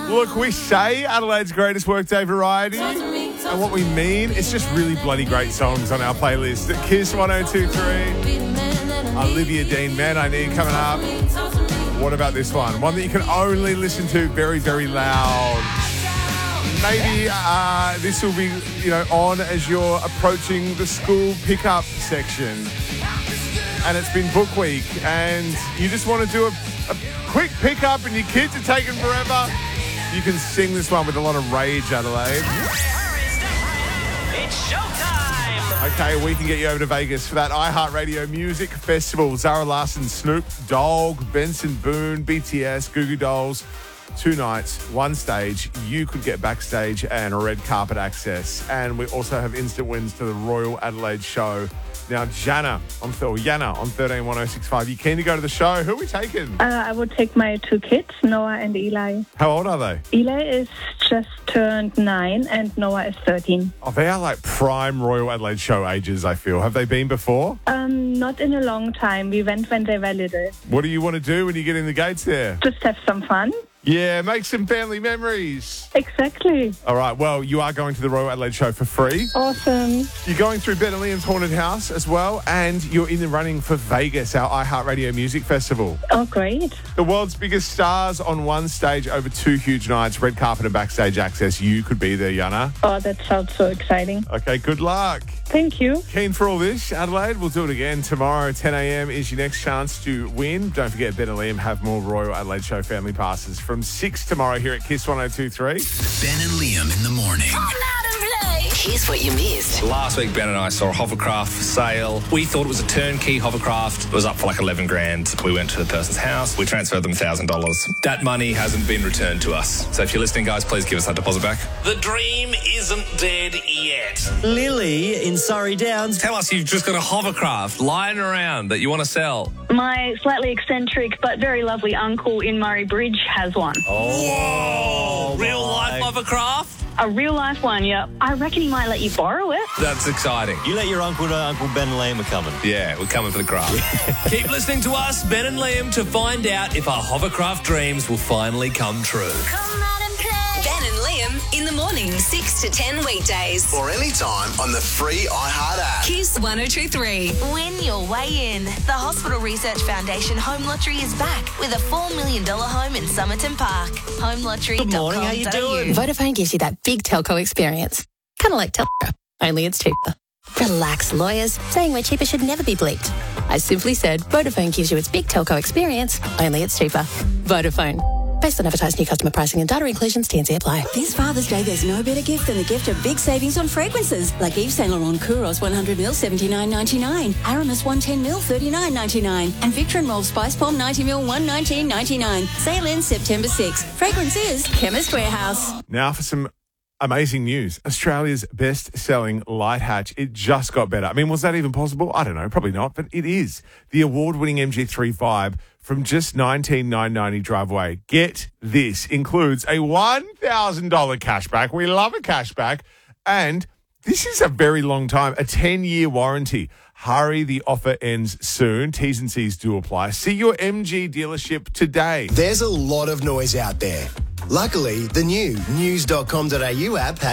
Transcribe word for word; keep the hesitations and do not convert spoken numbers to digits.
Look, we say Adelaide's greatest workday variety, and what we mean, it's just really bloody great songs on our playlist at Kiss one oh two three. Olivia Dean, Man I Need, coming up. What about this one? One that you can only listen to very, very loud. Maybe uh, this will be, you know, on as you're approaching the school pickup section. And it's been book week, and you just want to do a, a quick pickup and your kids are taking forever. You can sing this one with a lot of rage, Adelaide. It's showtime! Okay, we can get you over to Vegas for that iHeartRadio Music Festival. Zara Larsson, Snoop Dogg, Benson Boone, B T S, Goo Goo Dolls. Two nights, one stage. You could get backstage and red carpet access. And we also have instant wins to the Royal Adelaide show. Now, Jana on, or Yana on thirteen one oh six five. You keen to go to the show? Who are we taking? Uh, I would take my two kids, Noah and Eli. How old are they? Eli is just turned nine and Noah is thirteen. Oh, they are like prime Royal Adelaide show ages, I feel. Have they been before? Um, not in a long time. We went when they were little. What do you want to do when you get in the gates there? Just have some fun. Yeah, make some family memories. Exactly. All right, well, you are going to the Royal Adelaide show for free. Awesome. You're going through Ben and Liam's Haunted House as well, and you're in the running for Vegas, our iHeartRadio Music Festival. Oh, great. The world's biggest stars on one stage over two huge nights, red carpet and backstage access. You could be there, Yana. Oh, that sounds so exciting. Okay, good luck. Thank you. Keen for all this, Adelaide? We'll do it again tomorrow. ten a.m. is your next chance to win. Don't forget, Ben and Liam have more Royal Adelaide Show family passes from six tomorrow here at Kiss one oh two three. Ben and Liam in the morning. Come out and play! Here's what you missed. Last week, Ben and I saw a hovercraft for sale. We thought it was a turnkey hovercraft. It was up for like eleven grand. We went to the person's house. We transferred them one thousand dollars. That money hasn't been returned to us. So if you're listening, guys, please give us that deposit back. The dream isn't dead yet. Lily in Surrey Downs. Tell us you've just got a hovercraft lying around that you want to sell. My slightly eccentric but very lovely uncle in Murray Bridge has one. Oh, real life hovercraft? A real life one, yeah. I reckon he might let you borrow it. That's exciting. You let your uncle know Uncle Ben and Liam are coming. Yeah, we're coming for the craft. Keep listening to us, Ben and Liam, to find out if our hovercraft dreams will finally come true. Come out and play! Ben and Liam in the morning, six to ten weekdays. Or anytime on the free iHeart app. Kiss one oh two three. Win your way in. The Hospital Research Foundation Home Lottery is back with a four million dollars home in Somerton Park. home lottery dot com. Good morning, how you doing? Vodafone gives you that big telco experience. Kind of like Telco, only it's cheaper. Relax, lawyers. Saying we're cheaper should never be bleeped. I simply said Vodafone gives you its big telco experience, only it's cheaper. Vodafone. Based on advertised new customer pricing and data inclusions, T N C apply. This Father's Day, there's no better gift than the gift of big savings on fragrances. Like Yves Saint Laurent Kouros one hundred mil, seventy-nine ninety-nine. Aramis one hundred ten mil, thirty-nine ninety-nine. And Victor and Rolf Spice Bomb ninety mil, one nineteen ninety-nine. Sale ends September sixth. Fragrance is Chemist Warehouse. Now for some amazing news. Australia's best-selling light hatch. It just got better. I mean, was that even possible? I don't know. Probably not, but it is. The award-winning M G three Vibe from just nineteen thousand nine hundred ninety drive away. Get this. Includes a one thousand dollars cashback. We love a cashback. And this is a very long time. A ten-year warranty. Hurry, the offer ends soon. T's and C's do apply. See your M G dealership today. There's a lot of noise out there. Luckily, the new news dot com dot a u app has